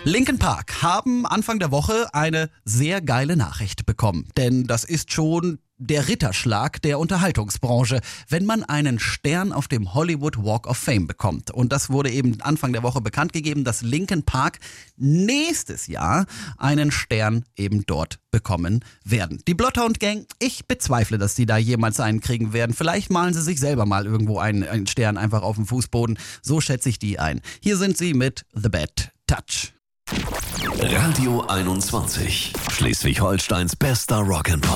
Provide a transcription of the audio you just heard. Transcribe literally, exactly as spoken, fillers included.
Linkin Park haben Anfang der Woche eine sehr geile Nachricht bekommen. Denn das ist schon der Ritterschlag der Unterhaltungsbranche, wenn man einen Stern auf dem Hollywood Walk of Fame bekommt. Und das wurde eben Anfang der Woche bekannt gegeben, dass Linkin Park nächstes Jahr einen Stern eben dort bekommen werden. Die Bloodhound Gang, ich bezweifle, dass die da jemals einen kriegen werden. Vielleicht malen sie sich selber mal irgendwo einen, einen Stern einfach auf dem Fußboden. So schätze ich die ein. Hier sind sie mit The Bad Touch. Radio einundzwanzig, Schleswig-Holsteins bester Rock'n'Pop.